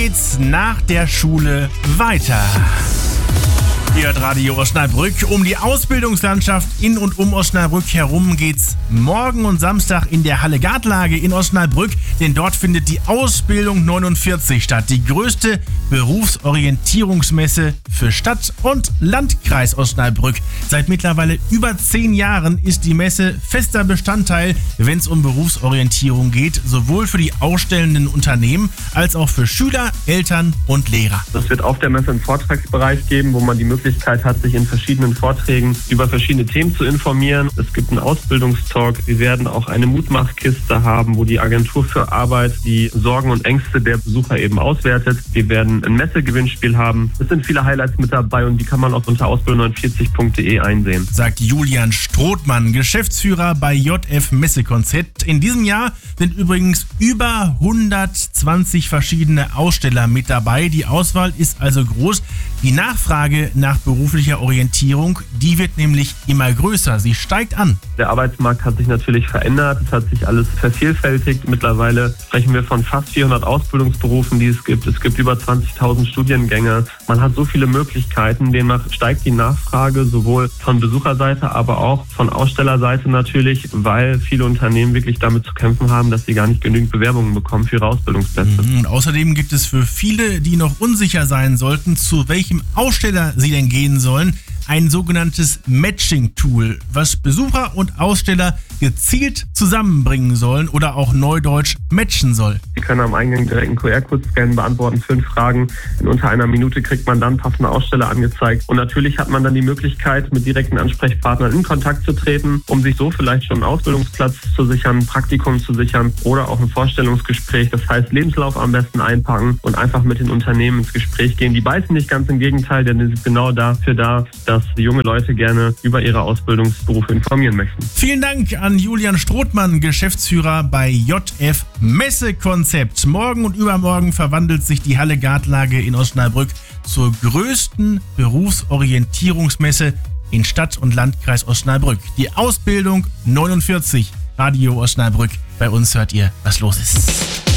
geht's nach der Schule weiter. Ihr hört Radio Osnabrück. Um die Ausbildungslandschaft in und um Osnabrück herum geht's morgen und Samstag in der Halle Gartlage in Osnabrück, denn dort findet die Ausbildung 49 statt. Die größte Berufsorientierungsmesse für Stadt und Landkreis Osnabrück. Seit mittlerweile über 10 Jahren ist die Messe fester Bestandteil, wenn es um Berufsorientierung geht, sowohl für die ausstellenden Unternehmen als auch für Schüler, Eltern und Lehrer. Es wird auf der Messe einen Vortragsbereich geben, wo man die Möglichkeit hat, sich in verschiedenen Vorträgen über verschiedene Themen zu informieren. Es gibt einen Ausbildungstalk. Wir werden auch eine Mutmachkiste haben, wo die Agentur für Arbeit die Sorgen und Ängste der Besucher eben auswertet. Wir werden ein Messegewinnspiel haben. Es sind viele Highlights mit dabei und die kann man auch unter ausbildung49.de einsehen. Sagt Julian Strothmann, Geschäftsführer bei JF Messekonzept. In diesem Jahr sind übrigens über 120 verschiedene Aussteller mit dabei. Die Auswahl ist also groß. Die Nachfrage nach beruflicher Orientierung, die wird nämlich immer größer. Sie steigt an. Der Arbeitsmarkt hat sich natürlich verändert. Es hat sich alles vervielfältigt. Mittlerweile sprechen wir von fast 400 Ausbildungsberufen, die es gibt. Es gibt über 20.000 Studiengänge. Man hat so viele Möglichkeiten. Demnach steigt die Nachfrage sowohl von Besucherseite, aber auch von Ausstellerseite natürlich, weil viele Unternehmen wirklich damit zu kämpfen haben, dass sie gar nicht genügend Bewerbungen bekommen für ihre Ausbildungsplätze. Und außerdem gibt es für viele, die noch unsicher sein sollten, zu welchem Aussteller sie denn gehen sollen, ein sogenanntes Matching-Tool, was Besucher und Aussteller gezielt zusammenbringen sollen oder auch neudeutsch matchen soll. Sie können am Eingang direkt einen QR-Code scannen, beantworten 5 Fragen. In unter einer Minute kriegt man dann passende Aussteller angezeigt. Und natürlich hat man dann die Möglichkeit, mit direkten Ansprechpartnern in Kontakt zu treten, um sich so vielleicht schon einen Ausbildungsplatz zu sichern, ein Praktikum zu sichern oder auch ein Vorstellungsgespräch. Das heißt, Lebenslauf am besten einpacken und einfach mit den Unternehmen ins Gespräch gehen. Die beißen nicht ganz, im Gegenteil, denn sie sind genau dafür da, dass die junge Leute gerne über ihre Ausbildungsberufe informieren möchten. Vielen Dank an Julian Strothmann, Geschäftsführer bei JF Messekonzept. Morgen und übermorgen verwandelt sich die Halle Gartlage in Osnabrück zur größten Berufsorientierungsmesse in Stadt und Landkreis Osnabrück. Die Ausbildung 49, Radio Osnabrück. Bei uns hört ihr, was los ist.